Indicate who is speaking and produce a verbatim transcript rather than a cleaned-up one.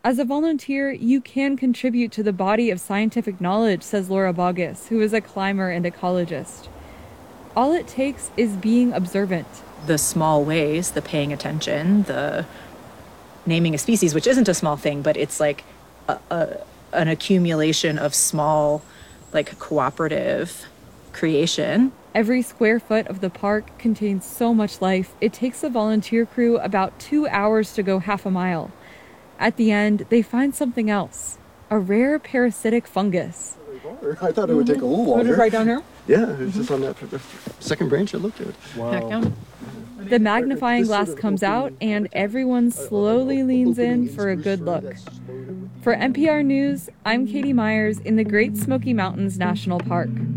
Speaker 1: As a volunteer, you can contribute to the body of scientific knowledge, says Laura Bogus, who is a climber and ecologist. All it takes is being observant.
Speaker 2: The small ways, the paying attention, the naming a species, which isn't a small thing, but it's like a, a, an accumulation of small, like cooperative creation.
Speaker 1: Every square foot of the park contains so much life, it takes the volunteer crew about two hours to go half a mile. At the end, they find something else, a rare parasitic fungus.
Speaker 3: I thought it would take a little longer.
Speaker 1: Was it right down here?
Speaker 3: Yeah, it was just on that second branch I looked at.
Speaker 2: Wow.
Speaker 1: The magnifying glass comes out and everyone slowly leans in for a good look. For N P R News, I'm Katie Myers in the Great Smoky Mountains National Park.